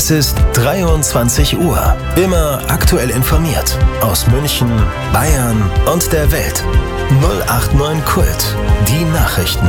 Es ist 23 Uhr. Immer aktuell informiert. Aus München, Bayern und der Welt. 089 Kult. Die Nachrichten.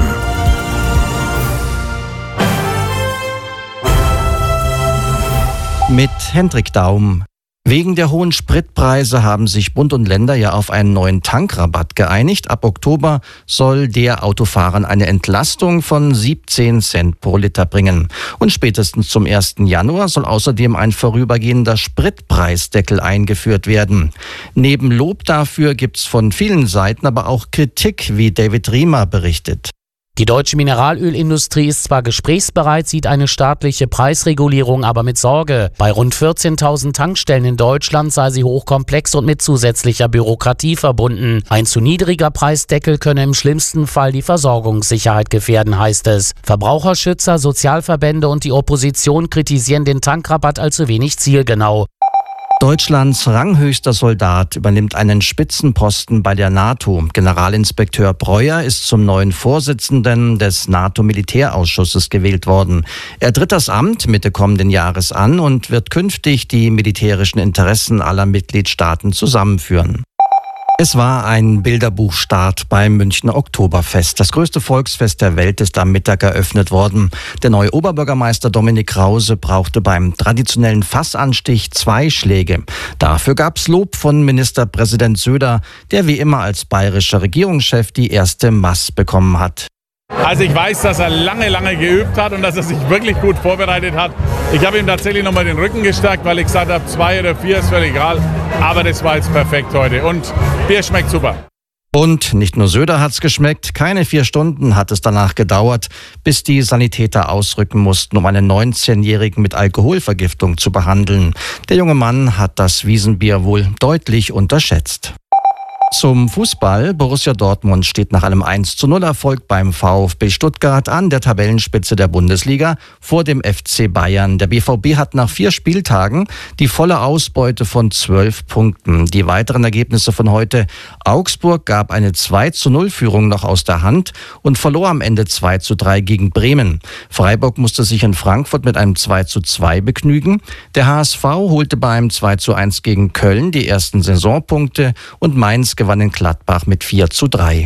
Mit Hendrik Daum. Wegen der hohen Spritpreise haben sich Bund und Länder ja auf einen neuen Tankrabatt geeinigt. Ab Oktober soll der Autofahrern eine Entlastung von 17 Cent pro Liter bringen. Und spätestens zum 1. Januar soll außerdem ein vorübergehender Spritpreisdeckel eingeführt werden. Neben Lob dafür gibt's von vielen Seiten aber auch Kritik, wie David Riemer berichtet. Die deutsche Mineralölindustrie ist zwar gesprächsbereit, sieht eine staatliche Preisregulierung aber mit Sorge. Bei rund 14.000 Tankstellen in Deutschland sei sie hochkomplex und mit zusätzlicher Bürokratie verbunden. Ein zu niedriger Preisdeckel könne im schlimmsten Fall die Versorgungssicherheit gefährden, heißt es. Verbraucherschützer, Sozialverbände und die Opposition kritisieren den Tankrabatt als zu wenig zielgenau. Deutschlands ranghöchster Soldat übernimmt einen Spitzenposten bei der NATO. Generalinspekteur Breuer ist zum neuen Vorsitzenden des NATO-Militärausschusses gewählt worden. Er tritt das Amt Mitte kommenden Jahres an und wird künftig die militärischen Interessen aller Mitgliedstaaten zusammenführen. Es war ein Bilderbuchstart beim Münchner Oktoberfest. Das größte Volksfest der Welt ist am Mittag eröffnet worden. Der neue Oberbürgermeister Dominik Krause brauchte beim traditionellen Fassanstich 2 Schläge. Dafür gab's Lob von Ministerpräsident Söder, der wie immer als bayerischer Regierungschef die erste Maß bekommen hat. Also ich weiß, dass er lange geübt hat und dass er sich wirklich gut vorbereitet hat. Ich habe ihm tatsächlich nochmal den Rücken gestärkt, weil ich gesagt habe, 2 oder 4 ist völlig egal. Aber das war jetzt perfekt heute und Bier schmeckt super. Und nicht nur Söder hat's geschmeckt, keine 4 Stunden hat es danach gedauert, bis die Sanitäter ausrücken mussten, um einen 19-Jährigen mit Alkoholvergiftung zu behandeln. Der junge Mann hat das Wiesenbier wohl deutlich unterschätzt. Zum Fußball. Borussia Dortmund steht nach einem 1:0-Erfolg beim VfB Stuttgart an der Tabellenspitze der Bundesliga vor dem FC Bayern. Der BVB hat nach 4 Spieltagen die volle Ausbeute von 12 Punkten. Die weiteren Ergebnisse von heute. Augsburg gab eine 2:0-Führung noch aus der Hand und verlor am Ende 2:3 gegen Bremen. Freiburg musste sich in Frankfurt mit einem 2:2 begnügen. Der HSV holte bei einem 2:1 gegen Köln die ersten Saisonpunkte und Mainz gewann in Gladbach mit 4:3.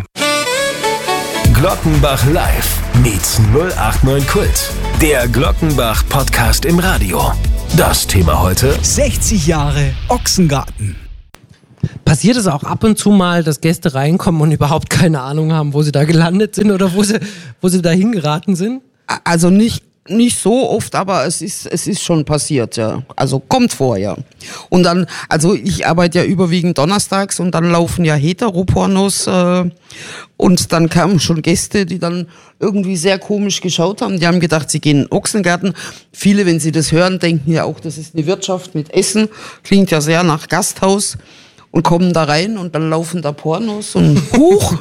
Glockenbach live mit 089 Kult. Der Glockenbach-Podcast im Radio. Das Thema heute: 60 Jahre Ochsengarten. Passiert es auch ab und zu mal, dass Gäste reinkommen und überhaupt keine Ahnung haben, wo sie da gelandet sind oder wo sie da hingeraten sind? Also nicht so oft, aber es ist schon passiert, ja. Also kommt vor, ja. Und dann, also ich arbeite ja überwiegend donnerstags und dann laufen ja Heteropornos und dann kamen schon Gäste, die dann irgendwie sehr komisch geschaut haben. Die haben gedacht, sie gehen in den Ochsengarten. Viele, wenn sie das hören, denken ja auch, das ist eine Wirtschaft mit Essen. Klingt ja sehr nach Gasthaus. Und kommen da rein und dann laufen da Pornos und Huch.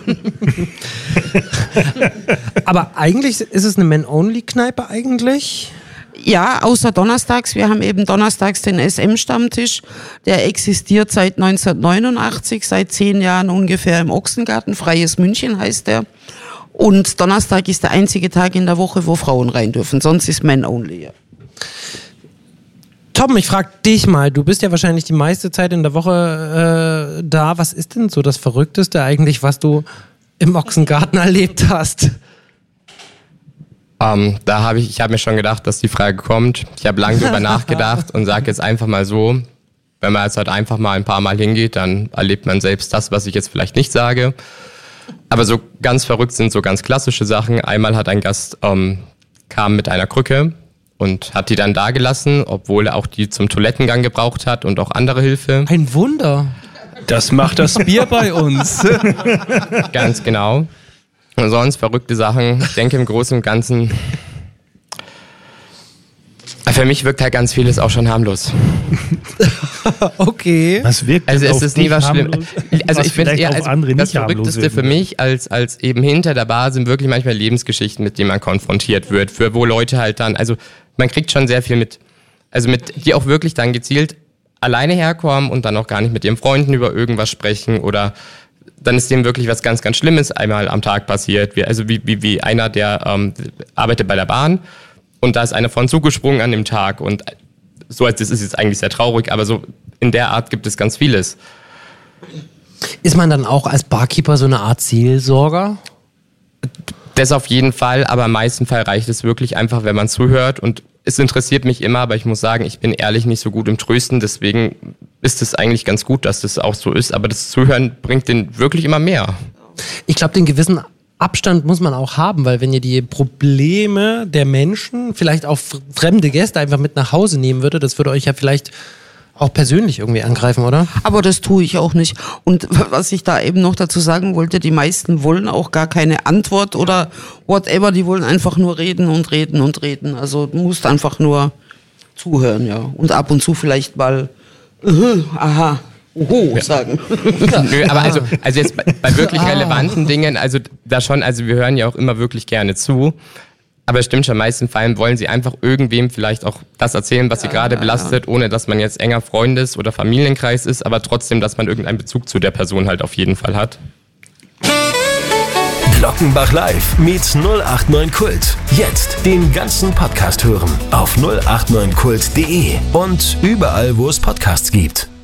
Aber eigentlich ist es eine Men-Only-Kneipe eigentlich? Ja, außer donnerstags. Wir haben eben donnerstags den SM-Stammtisch. Der existiert seit 1989, seit 10 Jahren ungefähr im Ochsengarten. Freies München heißt der. Und Donnerstag ist der einzige Tag in der Woche, wo Frauen rein dürfen. Sonst ist Men-Only, ja. Tom, ich frage dich mal, du bist ja wahrscheinlich die meiste Zeit in der Woche da. Was ist denn so das Verrückteste eigentlich, was du im Ochsengarten erlebt hast? Ich habe mir schon gedacht, dass die Frage kommt. Ich habe lange darüber nachgedacht und sage jetzt einfach mal so, wenn man jetzt halt einfach mal ein paar Mal hingeht, dann erlebt man selbst das, was ich jetzt vielleicht nicht sage. Aber so ganz verrückt sind so ganz klassische Sachen. Einmal hat ein Gast kam mit einer Krücke und hat die dann da gelassen, obwohl er auch die zum Toilettengang gebraucht hat und auch andere Hilfe. Ein Wunder. Das macht das Bier bei uns. Ganz genau. Und sonst verrückte Sachen. Ich denke im Großen und Ganzen, für mich wirkt halt ganz vieles auch schon harmlos. Okay. Was wirkt also denn es ist nie was Schlimmes. Also ich finde eher das Verrückteste für mich als eben hinter der Bar sind wirklich manchmal Lebensgeschichten, mit denen man konfrontiert wird, für wo Leute halt dann, also man kriegt schon sehr viel mit, also mit, die auch wirklich dann gezielt alleine herkommen und dann auch gar nicht mit ihren Freunden über irgendwas sprechen oder dann ist dem wirklich was ganz, ganz Schlimmes einmal am Tag passiert. Wie einer, der arbeitet bei der Bahn und da ist einer von zugesprungen an dem Tag und so als das ist jetzt eigentlich sehr traurig, aber so in der Art gibt es ganz vieles. Ist man dann auch als Barkeeper so eine Art Seelsorger? Das auf jeden Fall, aber im meisten Fall reicht es wirklich einfach, wenn man zuhört. Und es interessiert mich immer, aber ich muss sagen, ich bin ehrlich nicht so gut im Trösten. Deswegen ist es eigentlich ganz gut, dass das auch so ist. Aber das Zuhören bringt den wirklich immer mehr. Ich glaube, den gewissen Abstand muss man auch haben, weil wenn ihr die Probleme der Menschen, vielleicht auch fremde Gäste einfach mit nach Hause nehmen würde, das würde euch ja vielleicht auch persönlich irgendwie angreifen, oder? Aber das tue ich auch nicht. Und was ich da eben noch dazu sagen wollte, die meisten wollen auch gar keine Antwort oder whatever, die wollen einfach nur reden und reden und reden. Also du musst einfach nur zuhören, ja. Und ab und zu vielleicht mal aha, oho sagen. Nö, aber also jetzt bei wirklich relevanten Dingen, also da schon, also wir hören ja auch immer wirklich gerne zu. Aber es stimmt schon, in den meisten Fällen wollen sie einfach irgendwem vielleicht auch das erzählen, was sie gerade belastet, ohne dass man jetzt enger Freundes- oder Familienkreis ist, aber trotzdem, dass man irgendeinen Bezug zu der Person halt auf jeden Fall hat. Glockenbach Live mit 089 Kult. Jetzt den ganzen Podcast hören auf 089kult.de und überall, wo es Podcasts gibt.